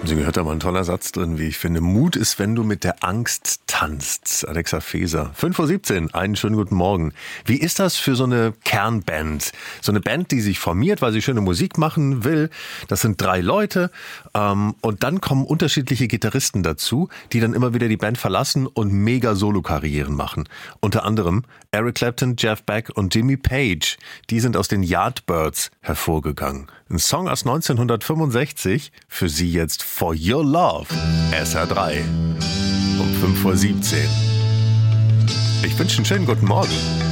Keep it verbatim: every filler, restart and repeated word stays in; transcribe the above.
Also gehört da mal ein toller Satz drin, wie ich finde. Mut ist, wenn du mit der Angst tanzt. Alexa Feser. fünf Uhr siebzehn, einen schönen guten Morgen. Wie ist das für so eine Kernband? So eine Band, die sich formiert, weil sie schöne Musik machen will. Das sind drei Leute. Ähm, und dann kommen unterschiedliche Gitarristen dazu, die dann immer wieder die Band verlassen und mega Solo-Karrieren machen. Unter anderem Eric Clapton, Jeff Beck und Jimmy Page. Die sind aus den Yardbirds hervorgegangen. Ein Song aus neunzehnhundertfünfundsechzig. Für Sie jetzt For Your Love. S R drei. Um fünf Uhr siebzehn. Ich wünsche einen schönen guten Morgen.